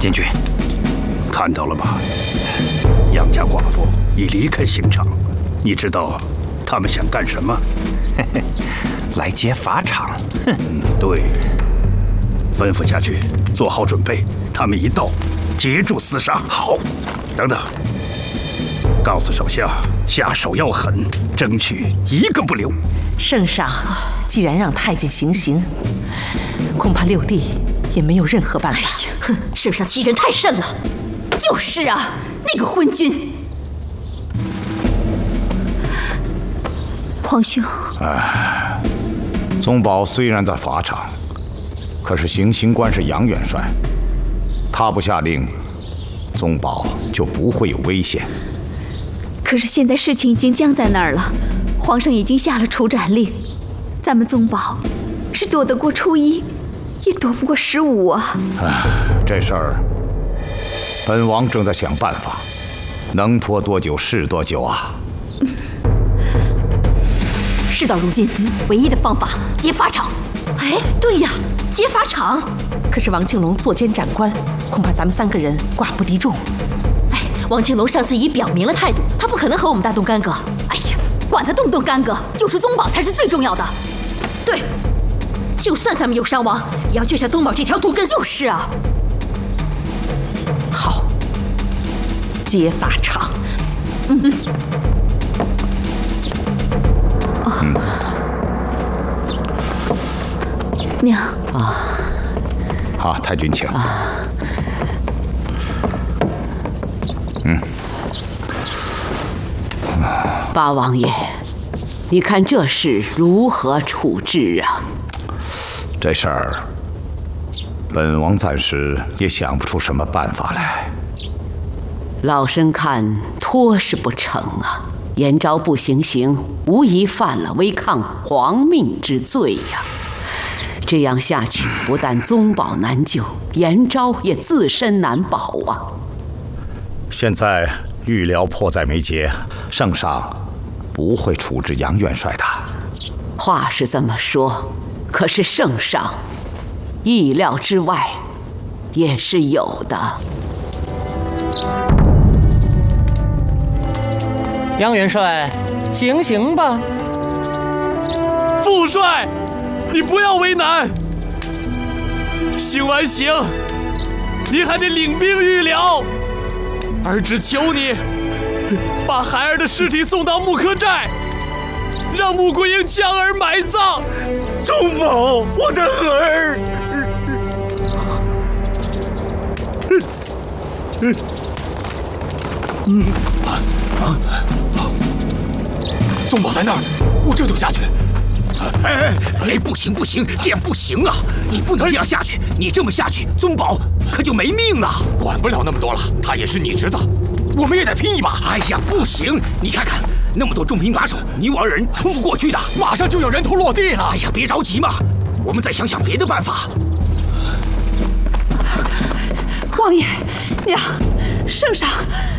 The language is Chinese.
进去。 看到了吗？杨家寡妇已离开刑场，你知道他们想干什么？ 来劫法场。 对，吩咐下去，做好准备。他们一到，截住厮杀。好，等等，告诉手下下手要狠，争取一个不留。 圣上，既然让太监行刑，恐怕六弟也没有任何办法。 哼，圣上欺人太甚了。就是啊，那个昏君。 皇兄， 宗保虽然在法场，可是行刑官是杨元帅，他不下令，宗保就不会有危险。 可是现在事情已经僵在那儿了，皇上已经下了处斩令，咱们宗保是躲得过初一，也躲不过15啊。 这事儿，本王正在想办法，能拖多久是多久啊。 事到如今，唯一的方法劫法场。哎，对呀，劫法场。 可是王庆龙作奸斩官，恐怕咱们3个人寡不敌众。 哎，王庆龙上次已表明了态度，他不可能和我们大动干戈。哎呀，管他动不动干戈，救出宗保才是最重要的。对，就算咱们有伤亡，也要救下宗保这条毒根。就是啊。 好，劫法场。 娘啊，太君请。 八王爷，你看这事如何处置啊？ 这事儿，本王暂时也想不出什么办法来。 老身看拖是不成啊，延昭不行刑，无疑犯了违抗皇命之罪呀。这样下去，不但宗保难救，延昭也自身难保啊。 现在预料迫在眉睫，圣上不会处置杨元帅的。 话是这么说，可是圣上意料之外也是有的。 杨元帅，行刑吧。 副帅，你不要为难。行完刑，你还得领兵预疗。儿只求你，把孩儿的尸体送到木柯寨，让穆桂英将儿埋葬。 宗保，我的儿。 宗保在那儿，我这就下去。 哎，不行不行，这样不行啊！你不能这样下去，你这么下去，宗保可就没命了。 管不了那么多了，他也是你侄子，我们也得拼一把。 哎呀，不行！你看看那么多重兵把守，你我2人冲不过去的。 马上就要人头落地了。 哎呀，别着急嘛，我们再想想别的办法。 王爷，娘，圣上。